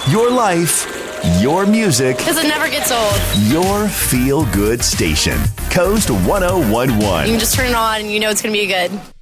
Your life, your music, Because it never gets old. your feel-good station. Coast You 1011. can just turn it on and you know it's going to be good.